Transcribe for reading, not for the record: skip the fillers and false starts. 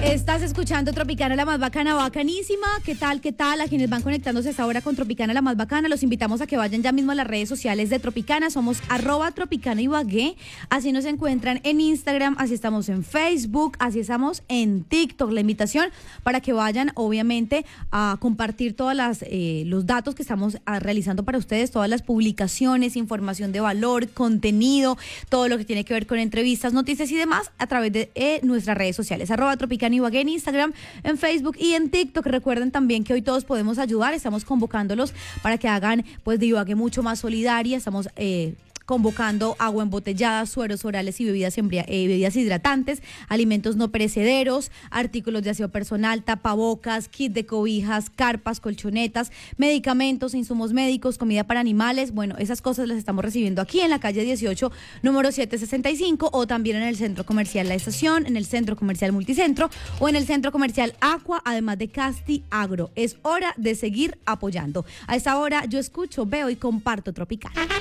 Estás escuchando Tropicana, la más bacana, bacanísima. ¿Qué tal? ¿Qué tal? A quienes van conectándose a esta hora con Tropicana, la más bacana, los invitamos a que vayan ya mismo a las redes sociales de Tropicana. Somos @TropicanaIbagué. Así nos encuentran en Instagram, así estamos en Facebook, así estamos en TikTok. La invitación para que vayan, obviamente, a compartir todas los datos que estamos realizando para ustedes, todas las publicaciones, información de valor, contenido, todo lo que tiene que ver con entrevistas, noticias y demás a través de nuestras redes sociales, @Tropicana Ibagué en Instagram, en Facebook y en TikTok. Recuerden también que hoy todos podemos ayudar, estamos convocándolos para que hagan pues de Ibagué mucho más solidaria. Estamos convocando agua embotellada, sueros orales y bebidas hidratantes, alimentos no perecederos, artículos de aseo personal, tapabocas, kit de cobijas, carpas, colchonetas, medicamentos, insumos médicos, comida para animales. Bueno, esas cosas las estamos recibiendo aquí en la calle 18, número 765, o también en el Centro Comercial La Estación, en el Centro Comercial Multicentro o en el Centro Comercial Aqua, además de Casti Agro. Es hora de seguir apoyando. A esta hora yo escucho, veo y comparto Tropicana.